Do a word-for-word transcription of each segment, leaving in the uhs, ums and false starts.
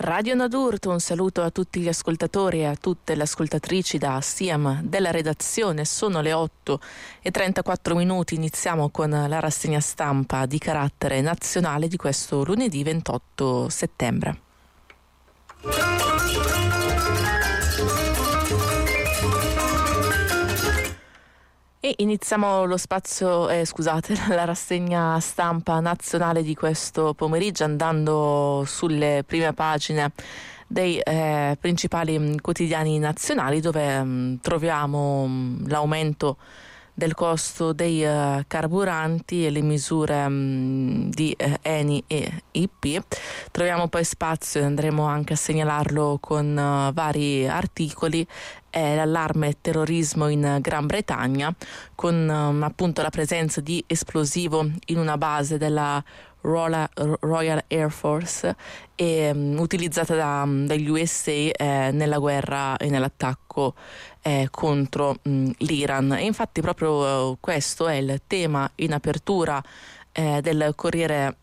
Radio Nadurto, un saluto a tutti gli ascoltatori e a tutte le ascoltatrici da Siam della redazione. Sono le otto e trentaquattro minuti, iniziamo con la rassegna stampa di carattere nazionale di questo lunedì ventotto settembre. E iniziamo lo spazio, eh, scusate, la rassegna stampa nazionale di questo pomeriggio andando sulle prime pagine dei eh, principali quotidiani nazionali, dove mh, troviamo mh, l'aumento del costo dei uh, carburanti e le misure mh, di uh, Eni e I P. Troviamo poi spazio, e andremo anche a segnalarlo con uh, vari articoli, è l'allarme terrorismo in Gran Bretagna, con um, appunto la presenza di esplosivo in una base della Royal Air Force e, um, utilizzata da, um, dagli U S A eh, nella guerra e nell'attacco eh, contro um, l'Iran. E infatti proprio uh, questo è il tema in apertura eh, del Corriere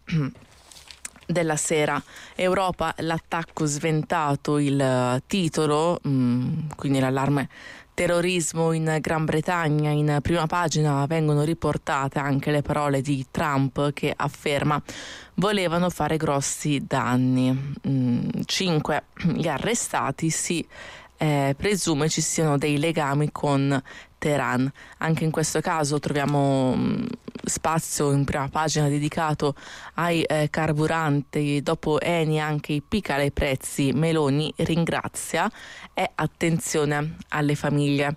della Sera. Europa, l'attacco sventato, il uh, titolo, um, quindi l'allarme terrorismo in Gran Bretagna. In prima pagina vengono riportate anche le parole di Trump, che afferma: volevano fare grossi danni. Mm, cinque gli arrestati, si eh, presume ci siano dei legami con Teheran. Anche in questo caso troviamo mh, spazio in prima pagina dedicato ai eh, carburanti. Dopo Eni anche i picca i prezzi, Meloni ringrazia e attenzione alle famiglie.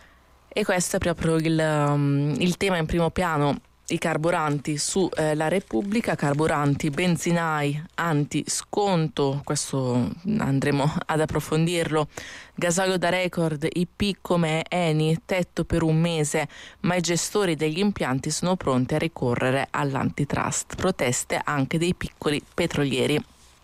E questo è proprio il, um, il tema in primo piano. I carburanti su eh, La Repubblica, carburanti, benzinai, anti-sconto, questo andremo ad approfondirlo, gasolio da record, I P come Eni, tetto per un mese, ma i gestori degli impianti sono pronti a ricorrere all'antitrust, proteste anche dei piccoli petrolieri.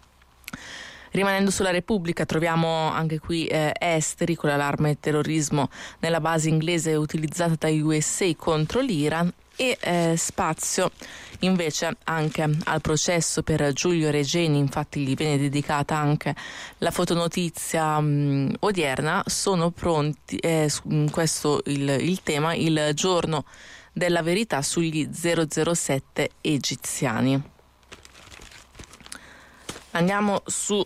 Rimanendo sulla Repubblica troviamo anche qui eh, esteri, con l'allarme terrorismo nella base inglese utilizzata dagli U S A contro l'Iran, e eh, spazio invece anche al processo per Giulio Regeni. Infatti gli viene dedicata anche la fotonotizia mh, odierna. Sono pronti, eh, questo il, il tema, il giorno della verità sugli zero zero sette egiziani. Andiamo su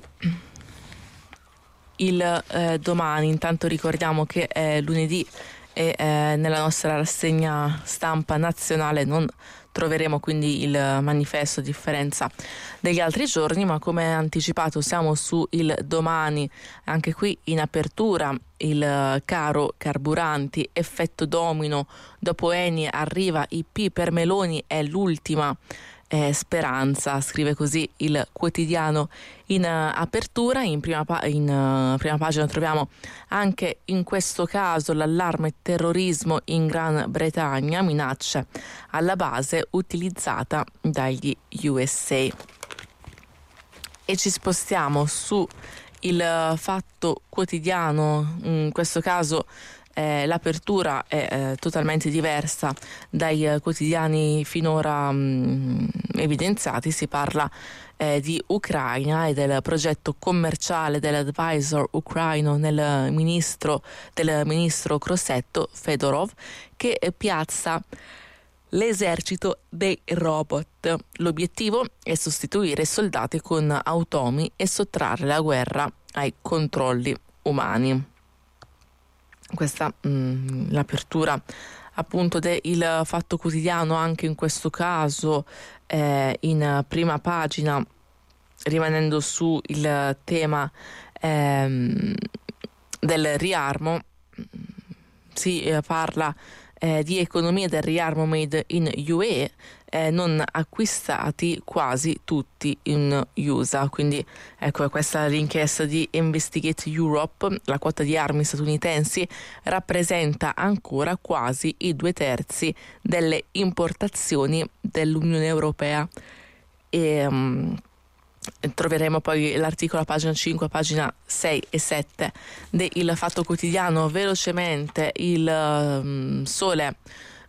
il eh, Domani. Intanto ricordiamo che è lunedì e eh, nella nostra rassegna stampa nazionale non troveremo quindi il manifesto, a differenza degli altri giorni, ma come anticipato siamo su il Domani. Anche qui in apertura il caro carburanti, effetto domino, dopo Eni arriva I P, per Meloni è l'ultima Eh, speranza, scrive così il quotidiano in uh, apertura. In prima, pa- in, uh, prima pagina troviamo anche in questo caso l'allarme terrorismo in Gran Bretagna, minacce alla base utilizzata dagli U S A. E ci spostiamo su il uh, Fatto Quotidiano. In questo caso Eh, l'apertura è eh, totalmente diversa dai eh, quotidiani finora mh, evidenziati. Si parla eh, di Ucraina e del progetto commerciale dell'advisor ucraino nel ministro, del ministro Crosetto, Fedorov, che eh, piazza l'esercito dei robot. L'obiettivo è sostituire i soldati con automi e sottrarre la guerra ai controlli umani. Questa mh, l'apertura appunto del Fatto Quotidiano, anche in questo caso eh, in prima pagina, rimanendo su il tema ehm, del riarmo. Si eh, parla eh, di economia del riarmo made in U E, eh, non acquistati quasi tutti in U S A. Quindi ecco, questa è l'inchiesta di Investigate Europe. La quota di armi statunitensi rappresenta ancora quasi i due terzi delle importazioni dell'Unione Europea. E um, troveremo poi l'articolo a pagina cinque, pagina sei e sette del Fatto Quotidiano. Velocemente il um, Sole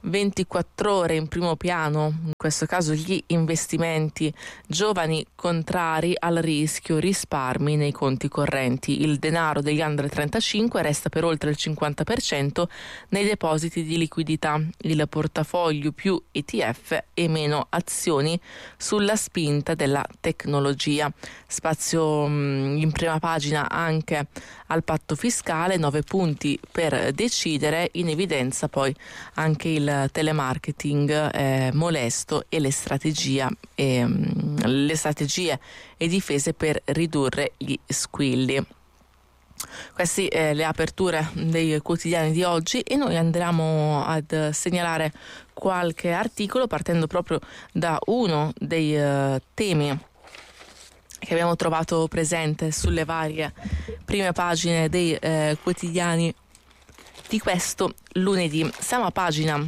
ventiquattro ore in primo piano, in questo caso gli investimenti, giovani contrari al rischio, risparmi nei conti correnti. Il denaro degli under trentacinque resta per oltre il cinquanta per cento nei depositi di liquidità, il portafoglio più E T F e meno azioni sulla spinta della tecnologia. Spazio mh, in prima pagina anche al patto fiscale, nove punti per decidere, in evidenza poi anche il telemarketing eh, molesto e le strategie, eh, le strategie e difese per ridurre gli squilli. Queste eh, le aperture dei quotidiani di oggi, e noi andremo ad segnalare qualche articolo partendo proprio da uno dei eh, temi che abbiamo trovato presente sulle varie prime pagine dei eh, quotidiani di questo lunedì. Siamo a pagina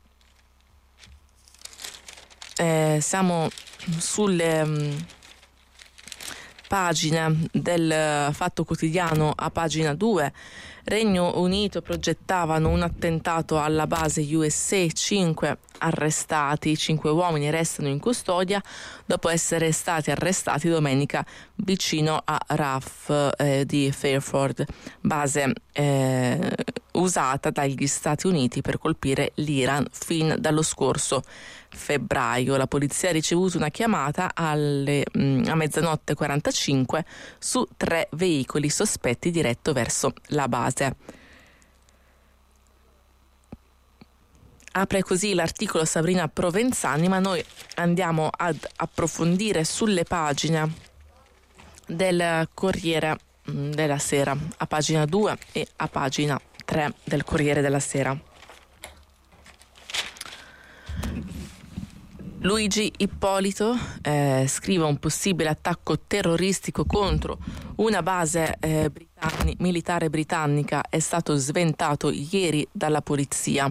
eh, siamo sulle mh, pagine del Fatto Quotidiano, a pagina due. Regno Unito progettavano un attentato alla base U S A, cinque arrestati, cinque uomini restano in custodia dopo essere stati arrestati domenica vicino a Raf eh, di Fairford, base eh, usata dagli Stati Uniti per colpire l'Iran fin dallo scorso febbraio. La polizia ha ricevuto una chiamata alle, mh, a mezzanotte e quarantacinque su tre veicoli sospetti diretto verso la base. Apre così l'articolo Sabrina Provenzani, ma noi andiamo ad approfondire sulle pagine del Corriere della Sera, a pagina due e a pagina tre del Corriere della Sera. Luigi Ippolito eh, scrive: un possibile attacco terroristico contro una base eh, britanni- militare britannica è stato sventato ieri dalla polizia.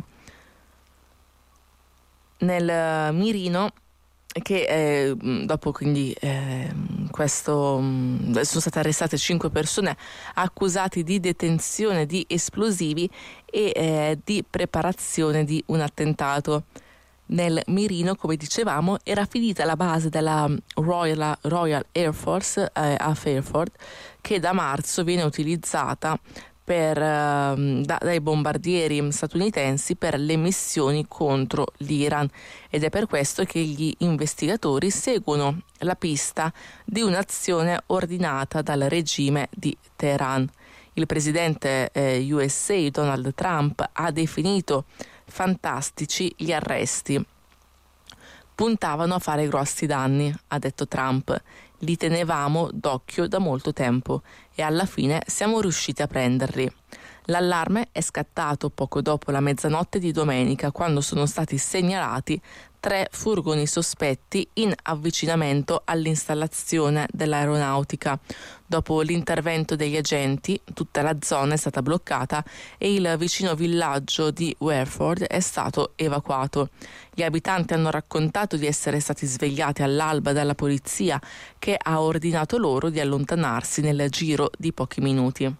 Nel mirino che eh, dopo quindi eh, questo mh, sono state arrestate cinque persone accusate di detenzione di esplosivi e eh, di preparazione di un attentato. Nel mirino, come dicevamo, era finita la base della Royal, Royal Air Force eh, a Fairford, che da marzo viene utilizzata per, eh, da, dai bombardieri statunitensi per le missioni contro l'Iran, ed è per questo che gli investigatori seguono la pista di un'azione ordinata dal regime di Teheran. Il presidente eh, U S A Donald Trump ha definito fantastici gli arresti. Puntavano a fare grossi danni, ha detto Trump. Li tenevamo d'occhio da molto tempo e alla fine siamo riusciti a prenderli. L'allarme è scattato poco dopo la mezzanotte di domenica, quando sono stati segnalati tre furgoni sospetti in avvicinamento all'installazione dell'aeronautica. Dopo l'intervento degli agenti, tutta la zona è stata bloccata e il vicino villaggio di Wareford è stato evacuato. Gli abitanti hanno raccontato di essere stati svegliati all'alba dalla polizia, che ha ordinato loro di allontanarsi nel giro di pochi minuti.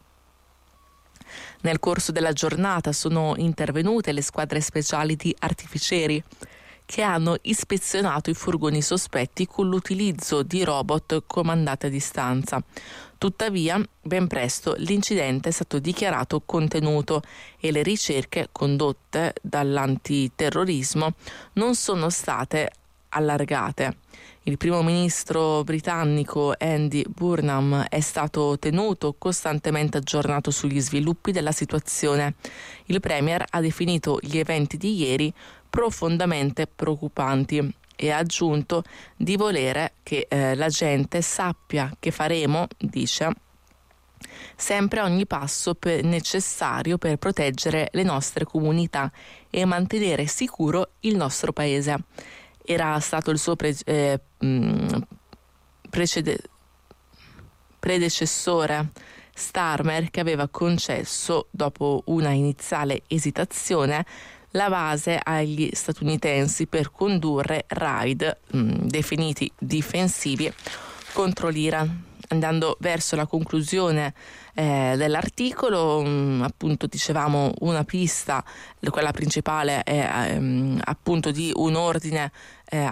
Nel corso della giornata sono intervenute le squadre speciali di artificieri, che hanno ispezionato i furgoni sospetti con l'utilizzo di robot comandati a distanza. Tuttavia, ben presto l'incidente è stato dichiarato contenuto e le ricerche condotte dall'antiterrorismo non sono state allargate. Il primo ministro britannico Andy Burnham è stato tenuto costantemente aggiornato sugli sviluppi della situazione. Il premier ha definito gli eventi di ieri profondamente preoccupanti e ha aggiunto di volere che eh, la gente sappia che faremo, dice, sempre ogni passo per necessario per proteggere le nostre comunità e mantenere sicuro il nostro paese. Era stato il suo pre- eh, precede- predecessore Starmer che aveva concesso, dopo una iniziale esitazione, la base agli statunitensi per condurre raid mh, definiti difensivi contro l'Iran. andando verso la conclusione eh, dell'articolo, mh, appunto dicevamo una pista, quella principale è ehm, appunto di un ordine eh,